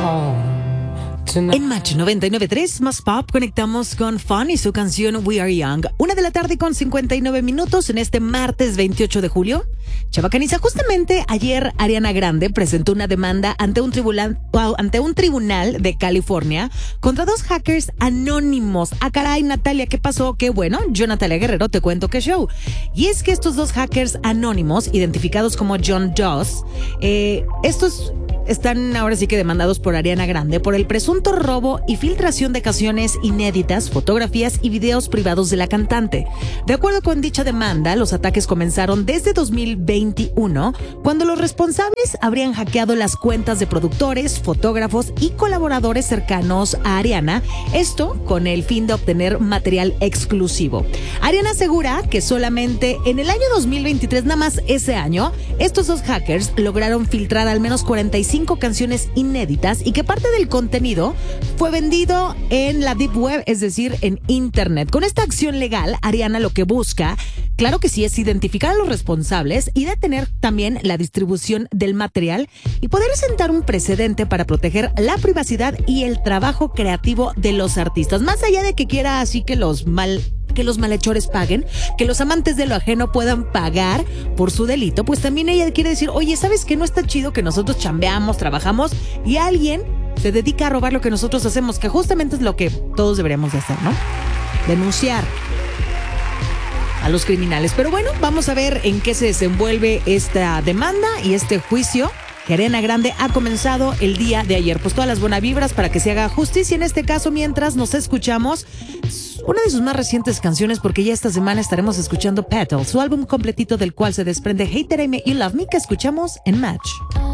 En Match 99.3 más pop conectamos con Fun y su canción We Are Young. 1:00 con 59 minutos en este martes 28 de julio. Chavacaniza, justamente ayer Ariana Grande presentó una demanda ante un tribunal de California contra 2 hackers anónimos. Ah, caray, Natalia, ¿qué pasó? Qué bueno, yo, Natalia Guerrero, te cuento qué show. Y es que estos 2 hackers anónimos, identificados como John Doss, estos están ahora sí que demandados por Ariana Grande por el presunto robo y filtración de canciones inéditas, fotografías y videos privados de la cantante. De acuerdo con dicha demanda, los ataques comenzaron desde 2021, cuando los responsables habrían hackeado las cuentas de productores, fotógrafos y colaboradores cercanos a Ariana, esto con el fin de obtener material exclusivo. Ariana asegura que solamente en el año 2023, nada más ese año, estos 2 hackers lograron filtrar al menos 45 canciones inéditas y que parte del contenido fue vendido en la Deep Web, es decir, en Internet. Con esta acción legal, Ariana lo que busca, claro que sí, es identificar a los responsables y detener también la distribución del material y poder sentar un precedente para proteger la privacidad y el trabajo creativo de los artistas. Más allá de que quiera así que los malhechores paguen, que los amantes de lo ajeno puedan pagar por su delito, pues también ella quiere decir, oye, ¿sabes qué? No está chido que nosotros chambeamos, trabajamos y alguien se dedica a robar lo que nosotros hacemos, que justamente es lo que todos deberíamos de hacer, ¿no? Denunciar a los criminales. Pero bueno, vamos a ver en qué se desenvuelve esta demanda y este juicio que Ariana Grande ha comenzado el día de ayer. Pues todas las buenas vibras para que se haga justicia en este caso, mientras nos escuchamos una de sus más recientes canciones, porque ya esta semana estaremos escuchando Petal, su álbum completito del cual se desprende Hater I Made You Love Me, que escuchamos en Match.